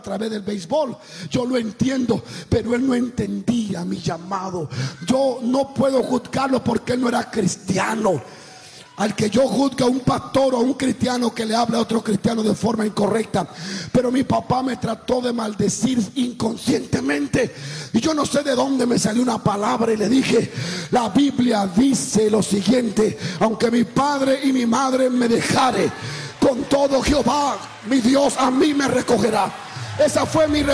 a través del béisbol. Yo lo entiendo, pero él no entendía mi llamado. Yo no puedo juzgarlo porque él no era cristiano. Al que yo juzgue a un pastor o a un cristiano que le habla a otro cristiano de forma incorrecta. Pero mi papá me trató de maldecir inconscientemente. Y yo no sé de dónde me salió una palabra y le dije: la Biblia dice lo siguiente: aunque mi padre y mi madre me dejare, con todo Jehová mi Dios a mí me recogerá. Esa fue mi